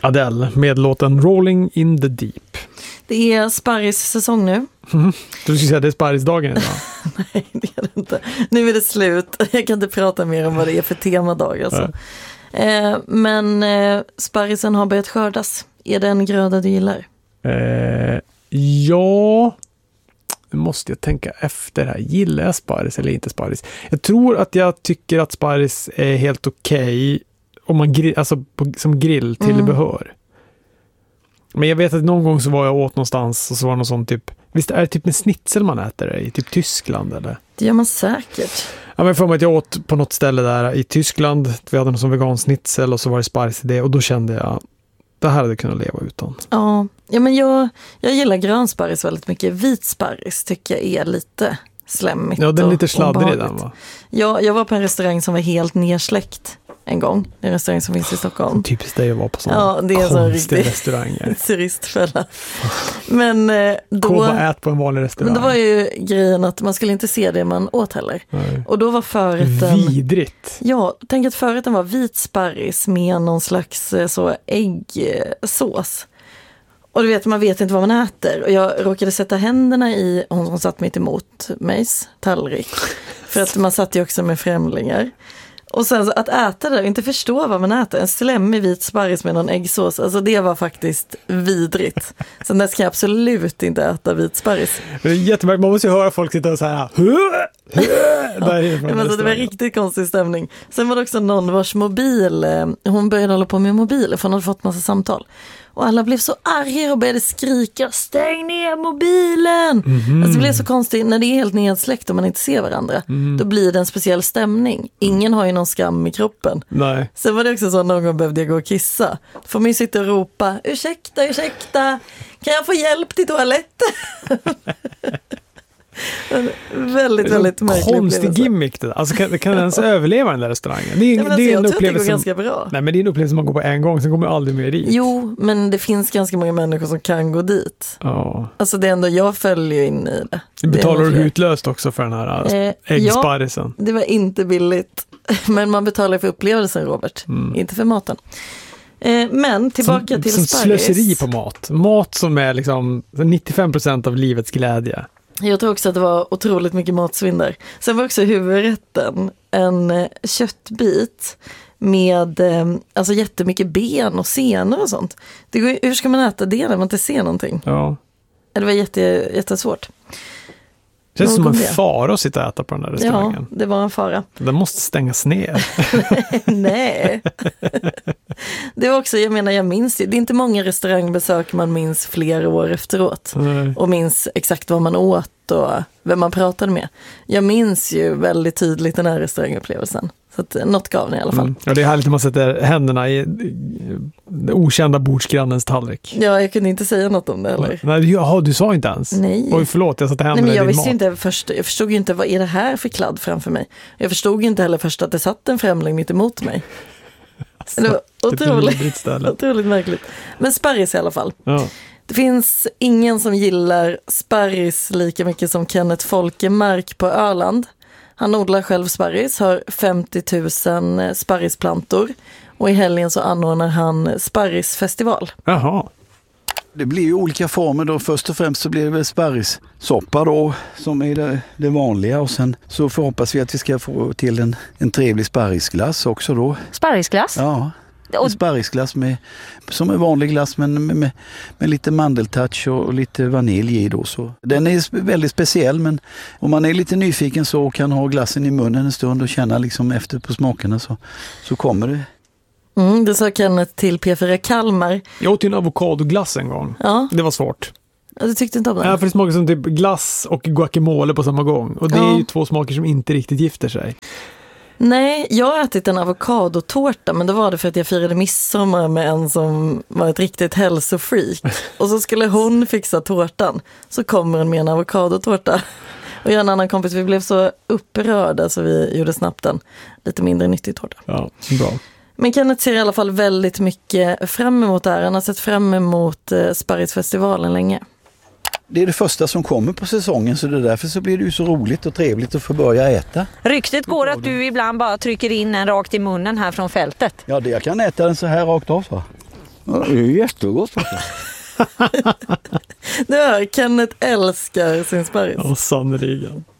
Adele med låten Rolling in the Deep. Det är sparris-säsong nu. Du skulle säga att det är sparrisdagen idag. Nej, det är det inte. Nu är det slut. Jag kan inte prata mer om vad det är för temadag. Alltså. Men sparrisen har börjat skördas. Är det en gröda du gillar? Ja, nu måste jag tänka efter här. Gillar jag sparris eller inte sparris? Jag tror att jag tycker att sparris är helt okej om man som grilltillbehör. Men jag vet att någon gång så var jag åt någonstans och så var det någon sån typ, visst är det typ med schnitzel man äter det i typ Tyskland eller? Det gör man säkert. Ja, men för mig att jag åt på något ställe där i Tyskland, vi hade någon som vegan schnitzel och så var det sparris i det och då kände jag, det här hade jag kunnat leva utan. Ja men jag gillar grönsparris väldigt mycket. Vit sparris tycker jag är lite slemmigt. Ja, den är lite sladdrig i den va? Ja, jag var på en restaurang som var helt nersläckt en gång. En restaurang som finns i Stockholm. Typiskt det jag var på sådana det är konstiga restauranger. Turistfälla. Men då... Kom och ät på en vanlig restaurang. Men då var ju grejen att man skulle inte se det man åt heller. Nej. Och då var förrätten... Vidrigt. Ja, tänk att förrätten var vit sparris med någon slags så äggsås. Och du vet, man vet inte vad man äter. Och jag råkade sätta händerna i hon som satt mitt emot mejs tallrik. För att man satt ju också med främlingar. Och sen så att äta det och inte förstå vad man äter. En slemmig vit sparris med någon äggsås. Alltså det var faktiskt vidrigt. Sen dess kan jag absolut inte äta vit sparris. Det är jättemärkligt. Man måste ju höra folk sitta och så här. Det var riktigt konstig stämning. Sen var det också någon vars mobil. Hon började hålla på med mobiler för hon hade fått massa samtal. Och alla blev så arga och började skrika, stäng ner mobilen! Alltså det blev så konstigt, när det är helt nedsläckt och man inte ser varandra, då blir det en speciell stämning. Ingen har ju någon skam i kroppen. Nej. Sen var det också så någon gång behövde jag gå och kissa. Då får man ju sitta och ropa, ursäkta, kan jag få hjälp till toaletten? väldigt märklig konstig gimmick det. Alltså kan ens överleva den där restaurangen? Det är en upplevelse det ganska bra. Nej, men det är en upplevelse man går på en gång, sen kommer man aldrig mer dit. Jo, men det finns ganska många människor som kan gå dit. Ja. Alltså det är ändå, jag följer in i det. Betalar du utlöst också för den här äggsparrisen? Ja, det var inte billigt. Men man betalar för upplevelsen, Robert. Inte för maten. Men tillbaka till som sparris. Slöseri på mat. Mat som är liksom 95% av livets glädje. Jag tror också att det var otroligt mycket matsvinn där. Sen var också huvudrätten en köttbit med alltså jättemycket ben och senor och sånt. Hur ska man äta det när man inte ser någonting? Ja. Det var jättesvårt. Det känns som en fara att sitta och äta på den där restaurangen. Ja, det var en fara. Den måste stängas ner. Nej. Det var också, jag minns det. Det är inte många restaurangbesök man minns flera år efteråt. Nej. Och minns exakt vad man åt och vem man pratade med. Jag minns ju väldigt tydligt den här restaurangupplevelsen. Så att något gav den i alla fall. Ja, det är härligt när man sätter händerna i den okända bordsgrannens tallrik. Ja, jag kunde inte säga något om det heller. Nej, du sa inte ens. Nej. Oj, förlåt, jag satte händerna i din mat. Jag förstod ju inte, vad är det här för kladd framför mig? Jag förstod ju inte heller först att det satt en främling mitt emot mig. Det var otroligt märkligt. Men sparris i alla fall. Ja. Det finns ingen som gillar sparris lika mycket som Kenneth Folkemark på Öland. Han odlar själv sparris, har 50 000 sparrisplantor och i helgen så anordnar han sparrisfestival. Jaha. Det blir ju olika former då. Först och främst så blir det väl sparrissoppa då som är det vanliga och sen så hoppas vi att vi ska få till en trevlig sparrisglass också då. Sparrisglass? Ja. En sparrisglass som är vanlig glass men med lite mandeltouch och lite vanilj i då. Så. Den är väldigt speciell men om man är lite nyfiken så kan ha glassen i munnen en stund och känna liksom efter på smakerna så kommer det. Det sa Kenneth till P4 Kalmar. Jag åt ju en avokadoglass en gång. Ja. Det var svårt. Du tyckte inte om det? Ja, för det smakar som typ glass och guacamole på samma gång. Och det är ju två smaker som inte riktigt gifter sig. Nej, jag har ätit en avokadotårta men då var det för att jag firade midsommar med en som var ett riktigt hälsofreak. Och så skulle hon fixa tårtan. Så kommer hon med en avokadotårta. Och jag och en annan kompis, vi blev så upprörda så vi gjorde snabbt en lite mindre nyttig tårta. Ja, bra. Men Kenneth ser i alla fall väldigt mycket fram emot det här. Han har sett fram emot Sparrisfestivalen länge. Det är det första som kommer på säsongen så därför så blir det ju så roligt och trevligt att få börja äta. Ryktet går att du ibland bara trycker in en rakt i munnen här från fältet. Ja, jag kan äta den så här rakt av så. Ja, det är jättegott. Du hör, Kenneth älskar sin sparris. Ja, sannerligen.